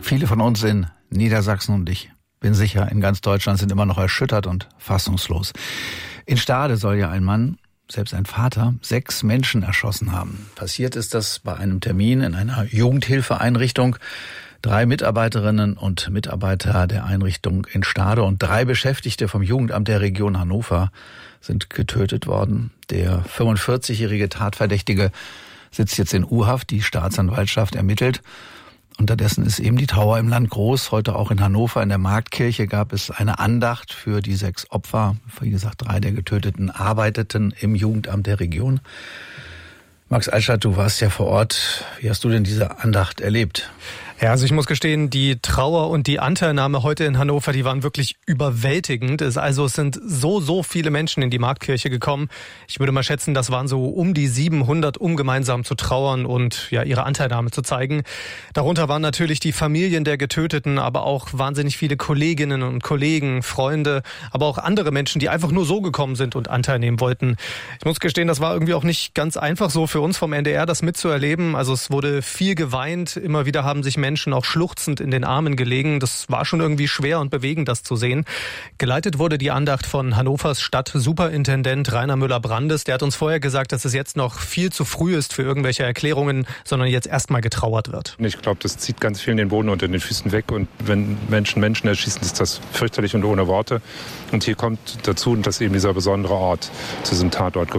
Viele von uns in Niedersachsen und ich bin sicher, in ganz Deutschland sind immer noch erschüttert und fassungslos. In Stade soll ja ein Mann, selbst ein Vater, 6 Menschen erschossen haben. Passiert ist das bei einem Termin in einer Jugendhilfeeinrichtung. 3 Mitarbeiterinnen und Mitarbeiter der Einrichtung in Stade und 3 Beschäftigte vom Jugendamt der Region Hannover sind getötet worden. Der 45-jährige Tatverdächtige sitzt jetzt in U-Haft. Die Staatsanwaltschaft ermittelt. Unterdessen ist eben die Trauer im Land groß. Heute auch in Hannover in der Marktkirche gab es eine Andacht für die 6 Opfer. Wie gesagt, 3 der Getöteten arbeiteten im Jugendamt der Region. Max Altstadt, du warst ja vor Ort. Wie hast du denn diese Andacht erlebt? Ja, also ich muss gestehen, die Trauer und die Anteilnahme heute in Hannover, die waren wirklich überwältigend. Es sind so viele Menschen in die Marktkirche gekommen. Ich würde mal schätzen, das waren so um die 700, um gemeinsam zu trauern und ja ihre Anteilnahme zu zeigen. Darunter waren natürlich die Familien der Getöteten, aber auch wahnsinnig viele Kolleginnen und Kollegen, Freunde, aber auch andere Menschen, die einfach nur so gekommen sind und Anteil nehmen wollten. Ich muss gestehen, das war irgendwie auch nicht ganz einfach so für uns vom NDR, das mitzuerleben. Also es wurde viel geweint, immer wieder haben sich Menschen auch schluchzend in den Armen gelegen. Das war schon irgendwie schwer und bewegend, das zu sehen. Geleitet wurde die Andacht von Hannovers Stadtsuperintendent Rainer Müller-Brandes. Der hat uns vorher gesagt, dass es jetzt noch viel zu früh ist für irgendwelche Erklärungen, sondern jetzt erstmal getrauert wird. Ich glaube, das zieht ganz vielen den Boden unter den Füßen weg. Und wenn Menschen erschießen, ist das fürchterlich und ohne Worte. Und hier kommt dazu, dass eben dieser besondere Ort zu diesem Tatort